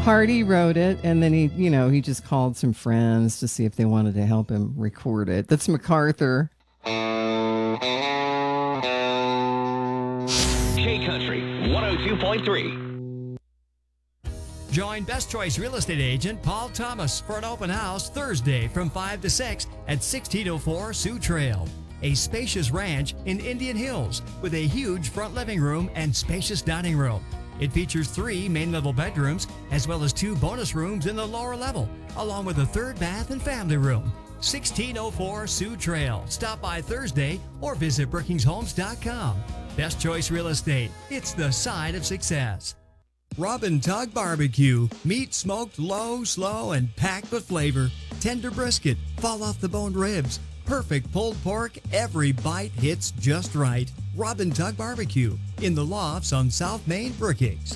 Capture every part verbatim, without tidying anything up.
Hardy wrote it, and then he, you know, he just called some friends to see if they wanted to help him record it. That's MacArthur. K-Country one oh two point three. Join Best Choice Real Estate Agent Paul Thomas for an open house Thursday from five to six at sixteen oh four Sioux Trail. A spacious ranch in Indian Hills with a huge front living room and spacious dining room. It features three main level bedrooms as well as two bonus rooms in the lower level, along with a third bath and family room. sixteen oh four Sioux Trail. Stop by Thursday or visit Brookings Homes dot com. Best Choice Real Estate. It's the side of success. Robin Tug Barbecue. Meat smoked low, slow, and packed with flavor. Tender brisket, fall off the bone ribs. Perfect pulled pork. Every bite hits just right. Robin Tug Barbecue in the Lofts on South Main, Brookings.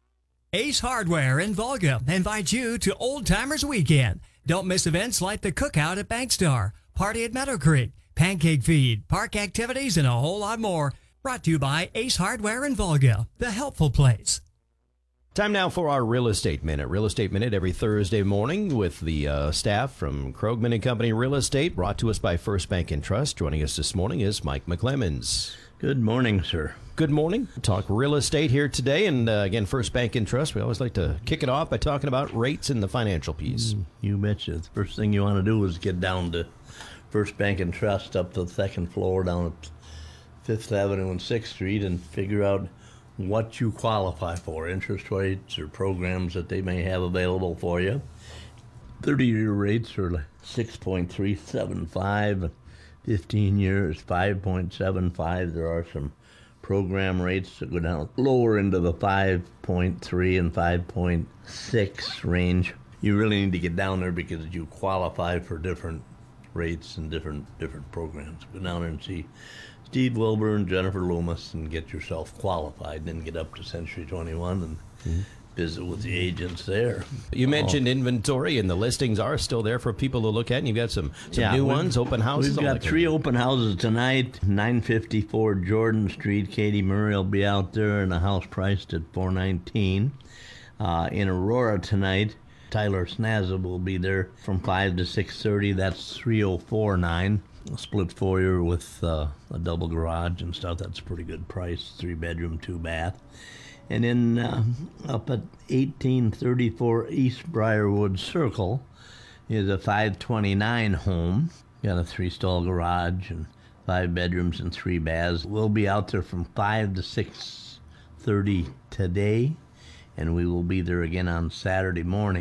Ace Hardware in Volga invites you to Old Timers Weekend. Don't miss events like the Cookout at Bankstar, Party at Meadow Creek, Pancake Feed, park activities, and a whole lot more. Brought to you by Ace Hardware in Volga, the helpful place. Time now for our Real Estate Minute. Real Estate Minute every Thursday morning with the uh, staff from Krogman and Company Real Estate, brought to us by First Bank and Trust. Joining us this morning is Mike McClemens. Good morning, sir. Good morning. Talk real estate here today. And uh, again, First Bank and Trust, we always like to kick it off by talking about rates and the financial piece. Mm, you betcha. The first thing you want to do is get down to First Bank and Trust up to the second floor down at Fifth Avenue and sixth Street and figure out what you qualify for, interest rates or programs that they may have available for you. thirty-year rates are like six point three seven five, fifteen years five point seven five. There are some program rates that go down lower into the five point three and five point six range. You really need to get down there because you qualify for different rates and different different programs. Go down there and see Steve Wilbur and Jennifer Loomis and get yourself qualified, then get up to Century twenty-one and mm-hmm. visit with the agents there. You mentioned oh. inventory, and the listings are still there for people to look at, and you've got some, some yeah, new ones, open houses. We've got three open houses tonight. nine fifty-four Jordan Street. Katie Murray will be out there, and a house priced at four nineteen. Uh, in Aurora tonight, Tyler Snazza will be there from five to six thirty. That's three oh four nine. A split foyer with uh, a double garage and stuff. That's a pretty good price. Three bedroom, two bath. And then uh, up at eighteen thirty-four East Briarwood Circle is a five twenty-nine home. Got a three stall garage and five bedrooms and three baths. We'll be out there from five to six thirty today, and we will be there again on Saturday morning.